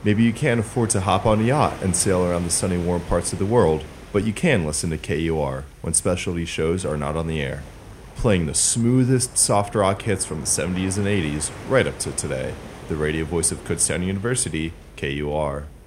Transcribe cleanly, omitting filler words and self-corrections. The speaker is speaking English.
Maybe you can't afford to hop on a yacht and sail around the sunny, warm parts of the world, but you can listen to KUR when specialty shows are not on the air, playing the smoothest soft rock hits from the 70s and 80s right up to today. The radio voice of Kutztown University, KUR.